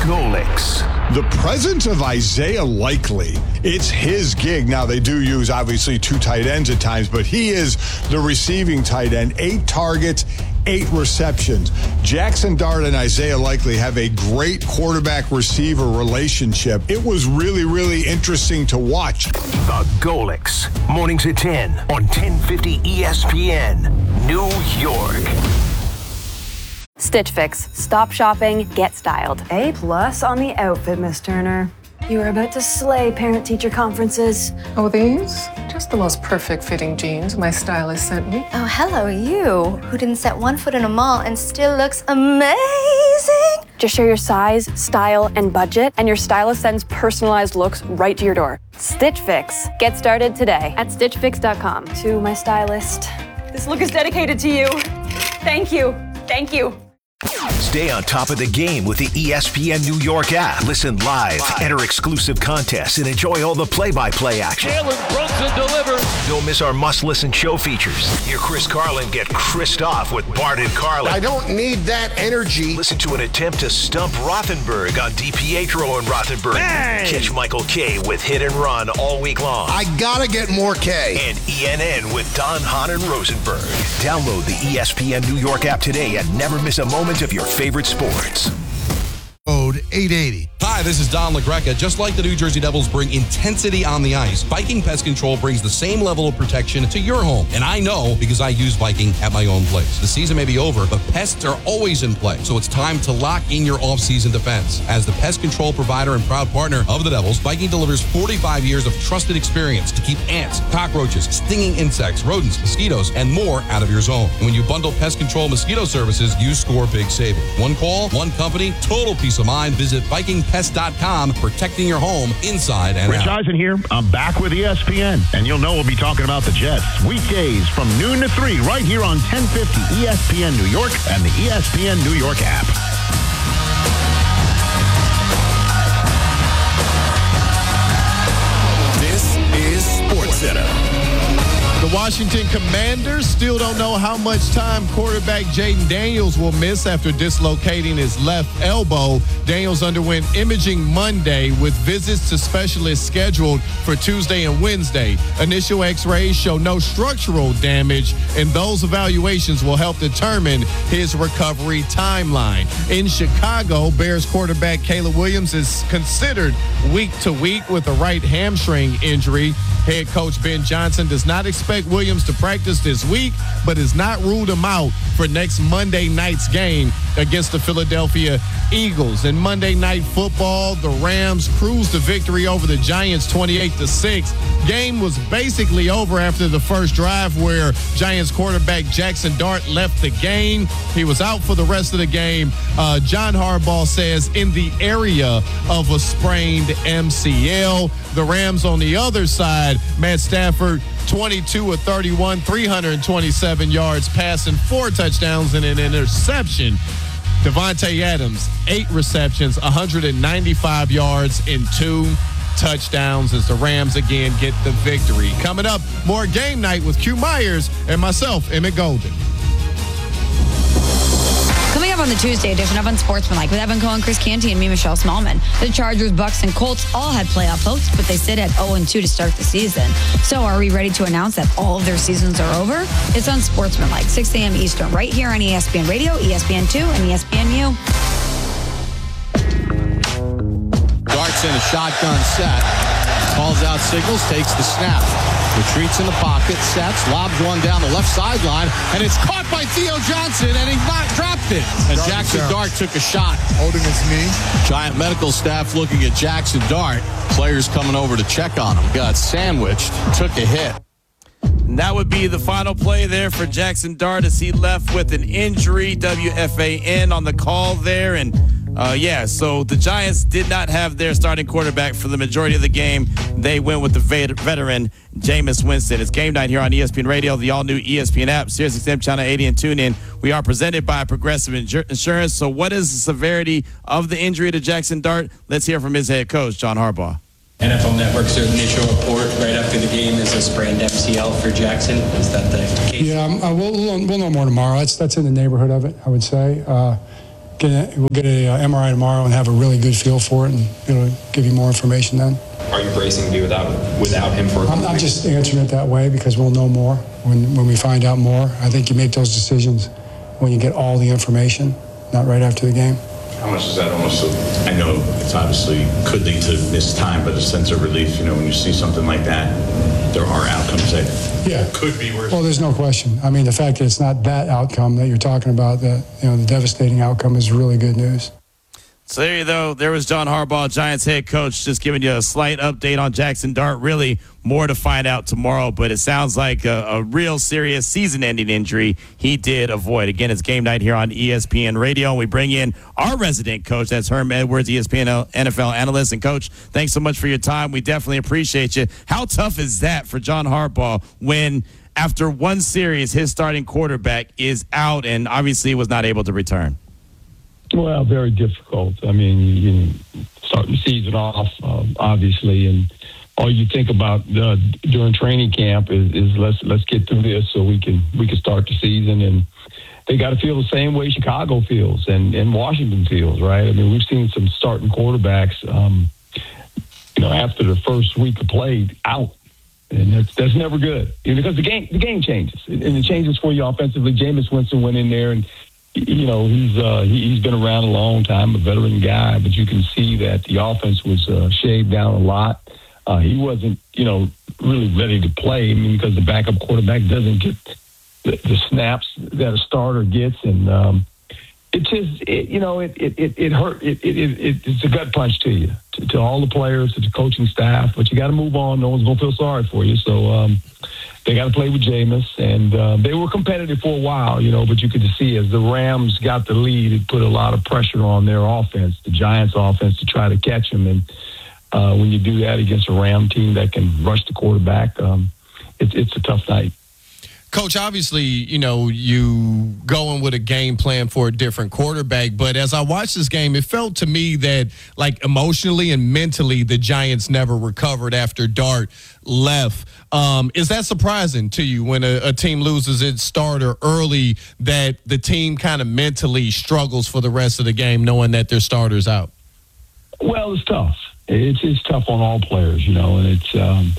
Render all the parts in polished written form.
Golics. The presence of Isaiah Likely, it's his gig. Now, they do use, obviously, 2 tight ends at times, but he is the receiving tight end. 8 targets, 8 receptions. Jackson Dart and Isaiah Likely have a great quarterback-receiver relationship. It was really, really interesting to watch. The Golics. Mornings at 10 on 1050 ESPN, New York. Stitch Fix. Stop shopping, get styled. A+ on the outfit, Miss Turner. You are about to slay parent-teacher conferences. Oh, these? Just the most perfect fitting jeans my stylist sent me. Oh, hello, you, who didn't set one foot in a mall and still looks amazing. Just share your size, style, and budget, and your stylist sends personalized looks right to your door. Stitch Fix. Get started today at StitchFix.com. To my stylist. This look is dedicated to you. Thank you. Thank you. Stay on top of the game with the ESPN New York app. Listen live, enter exclusive contests, and enjoy all the play-by-play action. Jalen Brunson delivers. Don't miss our must-listen show features. Hear Chris Carlin get Chris'd off with Bart and Carlin. I don't need that energy. Listen to an attempt to stump Rothenberg on DiPietro and Rothenberg. Bang! Catch Michael K with Hit and Run all week long. I gotta get more K. And ENN with Don Hahn and Rosenberg. Download the ESPN New York app today and never miss a moment of your favorite sports. Code 880. Hi, this is Don LaGreca. Just like the New Jersey Devils bring intensity on the ice, Viking Pest Control brings the same level of protection to your home. And I know because I use Viking at my own place. The season may be over, but pests are always in play. So it's time to lock in your off-season defense. As the pest control provider and proud partner of the Devils, Viking delivers 45 years of trusted experience to keep ants, cockroaches, stinging insects, rodents, mosquitoes, and more out of your zone. And when you bundle pest control mosquito services, you score big savings. One call, one company, total peace of mind. Visit VikingPest.com, protecting your home inside and Rich out. Eisen here. I'm back with ESPN, and you'll know we'll be talking about the Jets weekdays from noon to 3 right here on 1050 ESPN New York and the ESPN New York app. This is SportsCenter. The Washington Commanders still don't know how much time quarterback Jaden Daniels will miss after dislocating his left elbow. Daniels underwent imaging Monday with visits to specialists scheduled for Tuesday and Wednesday. Initial x-rays show no structural damage, and those evaluations will help determine his recovery timeline. In Chicago, Bears quarterback Caleb Williams is considered week to week with a right hamstring injury. Head coach Ben Johnson does not expect Williams to practice this week, but has not ruled him out for next Monday night's game against the Philadelphia Eagles. In Monday Night Football, the Rams cruised to victory over the Giants 28-6. Game was basically over after the first drive where Giants quarterback Jackson Dart left the game. He was out for the rest of the game. John Harbaugh says in the area of a sprained MCL. The Rams on the other side, Matt Stafford, 22 of 31, 327 yards passing, 4 touchdowns and an interception. Devontae Adams, 8 receptions, 195 yards and 2 touchdowns as the Rams again get the victory. Coming up, more Game Night with Q Myers and myself, Emmett Golden. Coming up on the Tuesday edition of Unsportsmanlike with Evan Cohen, Chris Canty, and me, Michelle Smallman. The Chargers, Bucks, and Colts all had playoff hopes, but they sit at 0-2 to start the season. So are we ready to announce that all of their seasons are over? It's Unsportsmanlike, 6 a.m. Eastern, right here on ESPN Radio, ESPN2, and ESPNU. Dart's in a shotgun set. Calls out signals, takes the snap. Retreats in the pocket, sets, lobs one down the left sideline, and it's caught by Theo Johnson, and he dropped it. And Jackson Dart took a shot. Holding his knee. Giant medical staff looking at Jackson Dart. Players coming over to check on him. Got sandwiched, took a hit. And that would be the final play there for Jackson Dart as he left with an injury. WFAN on the call there. And so the Giants did not have their starting quarterback for the majority of the game. They went with the veteran, Jameis Winston. It's Game Night here on ESPN Radio, the all-new ESPN app, SiriusXM Channel 80, and tune in. We are presented by Progressive Insurance. So what is the severity of the injury to Jackson Dart? Let's hear from his head coach, John Harbaugh. NFL Network's initial report right after the game is a sprained MCL for Jackson. Is that the case? Yeah, we'll know more tomorrow. That's in the neighborhood of it, I would say. we'll get a MRI tomorrow and have a really good feel for it, and it'll give you more information then. Are you bracing to be without him for a couple I'm weeks? just answering it that way because we'll know more when we find out more. I think you make those decisions when you get all the information, not right after the game. How much is that almost? I know it's obviously could lead to missed time, but a sense of relief, when you see something like that, there are outcomes that could be worse. Well, there's no question. I mean, the fact that it's not that outcome that you're talking about, the devastating outcome, is really good news. So there you go. There was John Harbaugh, Giants head coach, just giving you a slight update on Jackson Dart. Really more to find out tomorrow, but it sounds like a real serious season-ending injury he did avoid. Again, it's game night here on ESPN Radio, and we bring in our resident coach. That's Herm Edwards, ESPN NFL analyst. And, Coach, thanks so much for your time. We definitely appreciate you. How tough is that for John Harbaugh when, after one series, his starting quarterback is out and obviously was not able to return? Well, very difficult. I mean, you start the season off, obviously, and all you think about during training camp is let's get through this so we can start the season. And they got to feel the same way Chicago feels and Washington feels, right? I mean, we've seen some starting quarterbacks, after the first week of play out. And that's never good because the game changes, and it changes for you offensively. Jameis Winston went in there and, he's been around a long time, a veteran guy, but you can see that the offense was shaved down a lot. He wasn't, really ready to play. I mean, because the backup quarterback doesn't get the snaps that a starter gets, and it just, it hurt. It's a gut punch to you, to all the players, to the coaching staff. But you got to move on. No one's gonna feel sorry for you. So they got to play with Jameis, and they were competitive for a while, but you could see as the Rams got the lead, it put a lot of pressure on their offense, the Giants' offense, to try to catch them. And when you do that against a Ram team that can rush the quarterback, it's a tough night. Coach, obviously, you going with a game plan for a different quarterback, but as I watched this game, it felt to me that, like, emotionally and mentally, the Giants never recovered after Dart left. Is that surprising to you when a team loses its starter early, that the team kind of mentally struggles for the rest of the game knowing that their starter's out? Well, it's tough. It's tough on all players, and it's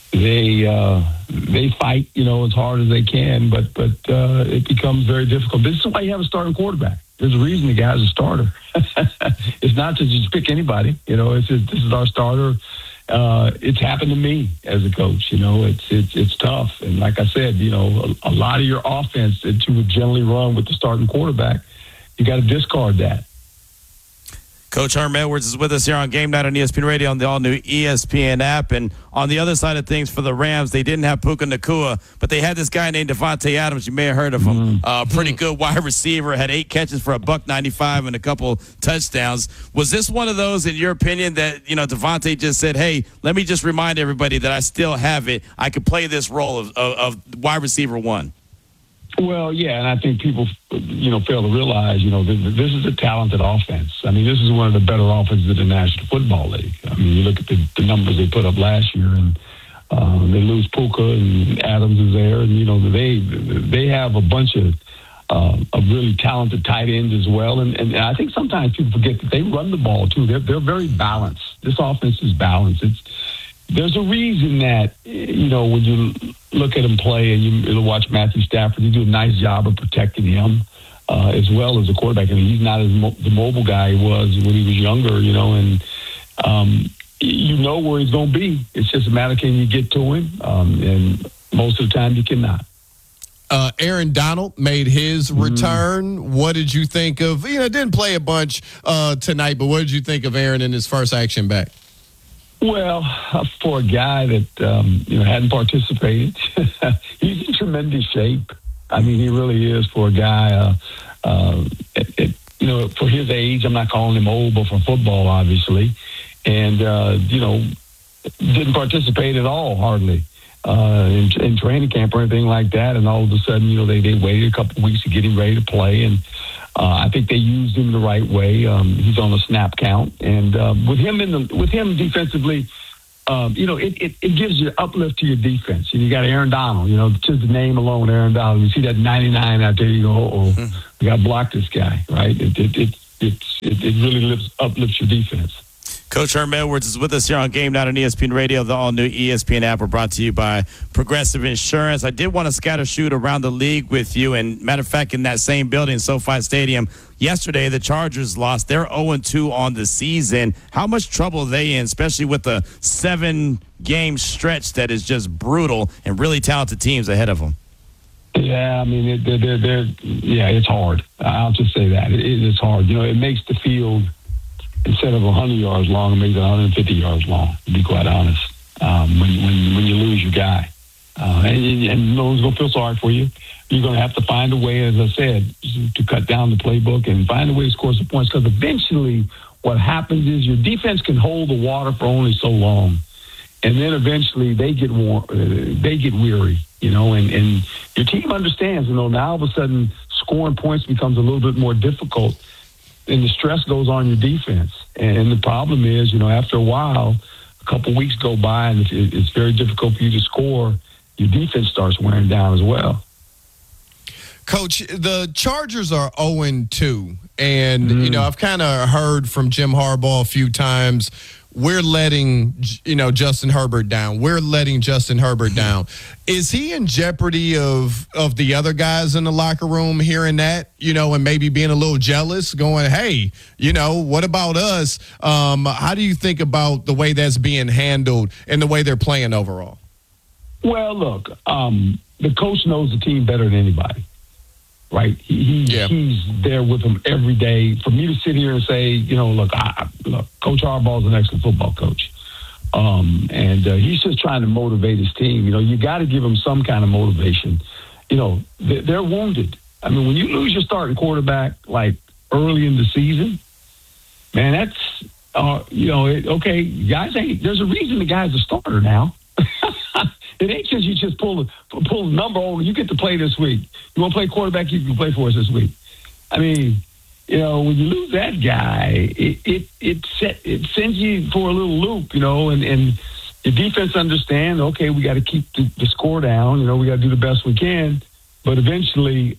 they fight, as hard as they can, but it becomes very difficult. This is why you have a starting quarterback. There's a reason the guy's a starter. It's not to just pick anybody. This is our starter. It's happened to me as a coach. It's tough. And like I said, a lot of your offense that you would generally run with the starting quarterback, you got to discard that. Coach Herm Edwards is with us here on Game Night on ESPN Radio on the all-new ESPN app. And on the other side of things for the Rams, they didn't have Puka Nacua, but they had this guy named Davante Adams. You may have heard of him. Pretty good wide receiver, had 8 catches for $195 and a couple touchdowns. Was this one of those, in your opinion, that, Davante just said, hey, let me just remind everybody that I still have it. I could play this role of wide receiver one? Well, yeah, and I think people, fail to realize, this is a talented offense. I mean, this is one of the better offenses in the National Football League. I mean, you look at the numbers they put up last year, and they lose Puka, and Adams is there, and, they have a bunch of really talented tight ends as well. And I think sometimes people forget that they run the ball, too. They're very balanced. This offense is balanced. There's a reason that, when you look at him play and you watch Matthew Stafford, you do a nice job of protecting him as well as a quarterback. I mean, he's not the mobile guy he was when he was younger, and where he's going to be. It's just a matter of can you get to him, and most of the time you cannot. Aaron Donald made his return. What did you think of, didn't play a bunch tonight, but what did you think of Aaron in his first action back? Well, for a guy that, hadn't participated, he's in tremendous shape. I mean, he really is for a guy, for his age. I'm not calling him old, but for football, obviously. And, didn't participate at all, hardly, in training camp or anything like that. And all of a sudden, they waited a couple of weeks to get him ready to play. And I think they used him the right way. He's on a snap count, and with him defensively, it gives you uplift to your defense. You got Aaron Donald, just the name alone, Aaron Donald. You see that 99 out there, you go, we got to block this guy, right? It really uplifts your defense. Coach Herm Edwards is with us here on Game Night on ESPN Radio. The all-new ESPN app. We're brought to you by Progressive Insurance. I did want to scatter shoot around the league with you. And matter of fact, in that same building, SoFi Stadium, yesterday the Chargers lost. They're 0-2 on the season. How much trouble are they in, especially with the 7-game stretch that is just brutal and really talented teams ahead of them? Yeah, I mean, it's hard. I'll just say that. It is hard. It makes the field, instead of 100 yards long, it makes it 150 yards long, to be quite honest, when you lose your guy. And no one's going to feel sorry for you. You're going to have to find a way, as I said, to cut down the playbook and find a way to score some points, because eventually what happens is your defense can hold the water for only so long. And then eventually they get weary, and your team understands, now all of a sudden scoring points becomes a little bit more difficult, and the stress goes on your defense. And the problem is, after a while, a couple weeks go by, and it's very difficult for you to score. Your defense starts wearing down as well. Coach, the Chargers are 0-2, and, I've kind of heard from Jim Harbaugh a few times, we're letting, Justin Herbert down. We're letting Justin Herbert down. Is he in jeopardy of the other guys in the locker room hearing that, and maybe being a little jealous, going, hey, what about us? How do you think about the way that's being handled and the way they're playing overall? Well, look, the coach knows the team better than anybody, right? He's there with them every day. For me to sit here and say, look, Coach Harbaugh is an excellent football coach. And he's just trying to motivate his team. You got to give them some kind of motivation. They're wounded. I mean, when you lose your starting quarterback, like, early in the season, man, that's, okay, guys, there's a reason the guy's a starter now. It ain't because you just pull the number over. You get to play this week. You want to play quarterback, you can play for us this week. I mean, when you lose that guy, it sends you for a little loop, and your defense understand, okay, we got to keep the score down. We got to do the best we can. But eventually,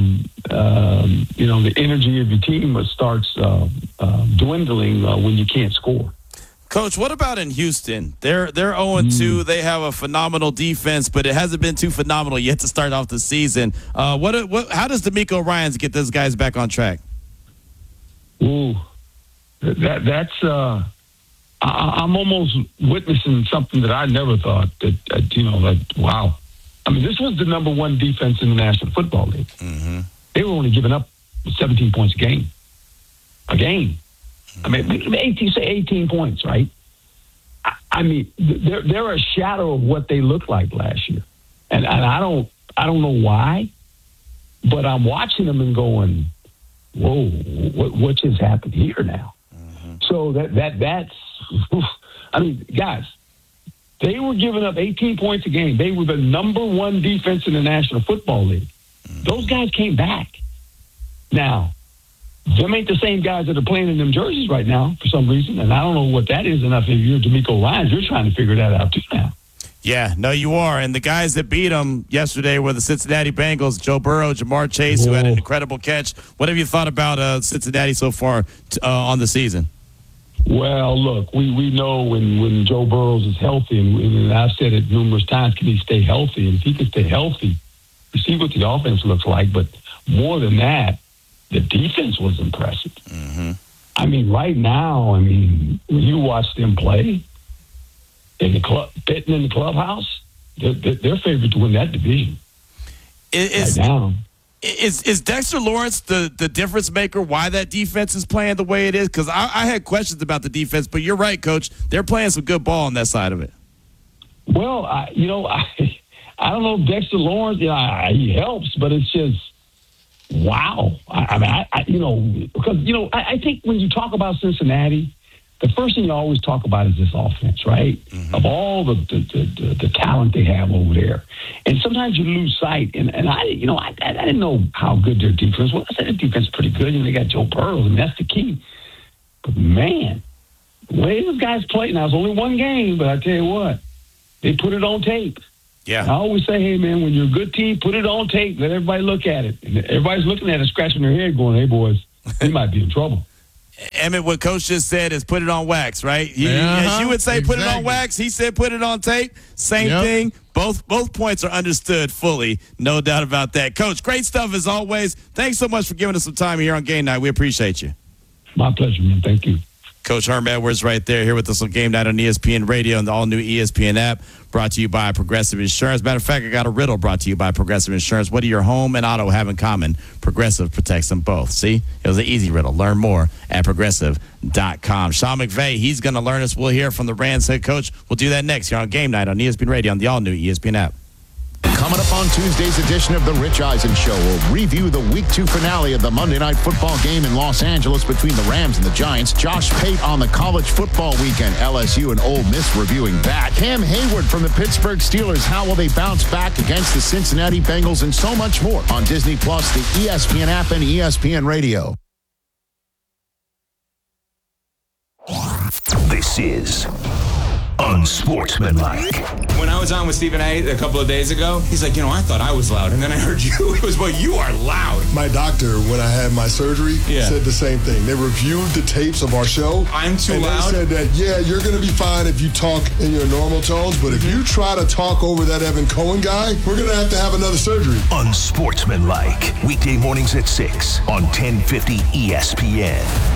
the energy of your team starts dwindling when you can't score. Coach, what about in Houston? They're 0-2. They have a phenomenal defense, but it hasn't been too phenomenal yet to start off the season. How does DeMeco Ryans get those guys back on track? Ooh, that's I'm almost witnessing something that I never thought that wow. I mean, this was the number one defense in the National Football League. Mm-hmm. They were only giving up 17 points a game. I mean, 18 points, right? I mean, they're a shadow of what they looked like last year, and I don't know why, but I'm watching them and going, whoa, what just happened here now? Mm-hmm. So that's, I mean, guys, they were giving up 18 points a game. They were the number one defense in the National Football League. Mm-hmm. Those guys came back. Now, them ain't the same guys that are playing in them jerseys right now for some reason, and I don't know what that is. Enough if you're DeMeco Ryans, you're trying to figure that out too now. Yeah, no, you are. And the guys that beat them yesterday were the Cincinnati Bengals, Joe Burrow, Jamar Chase, who had an incredible catch. What have you thought about Cincinnati so far on the season? Well, look, we know when Joe Burrows is healthy, and I've said it numerous times, can he stay healthy? And if he can stay healthy, you see what the offense looks like. But more than that, the defense was impressive. Mm-hmm. I mean, right now, when you watch them play in the club, betting in the clubhouse, they're favored to win that division. Right now. Is Dexter Lawrence the difference maker? Why that defense is playing the way it is? Because I had questions about the defense, but you're right, Coach. They're playing some good ball on that side of it. Well, I don't know if Dexter Lawrence, he helps, but it's just. Wow. I think when you talk about Cincinnati, the first thing you always talk about is this offense, right? Mm-hmm. Of all the talent they have over there. And sometimes you lose sight. And I didn't know how good their defense was. I said their defense is pretty good. They got Joe Burrow, and that's the key. But, man, the way those guys play, now it's only one game, but I tell you what, they put it on tape. Yeah. I always say, hey, man, when you're a good team, put it on tape. Let everybody look at it. And everybody's looking at it, scratching their head, going, hey, boys, we might be in trouble. Emmett, what Coach just said is put it on wax, right? As you would say, put it on wax. He said put it on tape. Same thing. Both points are understood fully. No doubt about that. Coach, great stuff as always. Thanks so much for giving us some time here on Game Night. We appreciate you. My pleasure, man. Thank you. Coach Herm Edwards right there here with us on Game Night on ESPN Radio and the all-new ESPN app, brought to you by Progressive Insurance. Matter of fact, I got a riddle brought to you by Progressive Insurance. What do your home and auto have in common? Progressive protects them both. See? It was an easy riddle. Learn more at Progressive.com. Sean McVay, he's going to learn us. We'll hear from the Rams head coach. We'll do that next here on Game Night on ESPN Radio on the all-new ESPN app. Coming up on Tuesday's edition of The Rich Eisen Show, we'll review the Week 2 finale of the Monday Night Football game in Los Angeles between the Rams and the Giants. Josh Pate on the college football weekend, LSU and Ole Miss reviewing that. Cam Hayward from the Pittsburgh Steelers, how will they bounce back against the Cincinnati Bengals, and so much more on Disney+, the ESPN app, and ESPN Radio. This is Unsportsmanlike. When I was on with Stephen A. a couple of days ago, he's like, I thought I was loud. And then I heard you. It was, well, you are loud. My doctor, when I had my surgery, said the same thing. They reviewed the tapes of our show. I'm too loud? And they said that, you're going to be fine if you talk in your normal tones, but if you try to talk over that Evan Cohen guy, we're going to have another surgery. Unsportsmanlike. Weekday mornings at 6 on 1050 ESPN.